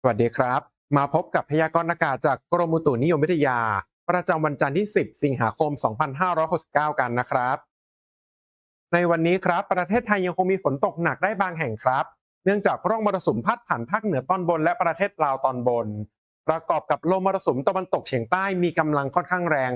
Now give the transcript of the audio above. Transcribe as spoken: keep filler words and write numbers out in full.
สวัสดีครับมาพบกับพยากรณ์อากาศจากกรมอุตุนิยมวิทยาประจำวันจันทร์ที่สิบสิงหาคมสองพันห้าร้อยหกสิบเก้ากันนะครับในวันนี้ครับประเทศไทยยังคงมีฝนตกหนักได้บางแห่งครับเนื่องจากร่องมรสุมพาดผ่านภาคเหนือตอนบนและประเทศลาวตอนบนประกอบกับลมมรสุมตะวันตกเฉียงใต้มีกำลังค่อนข้างแรง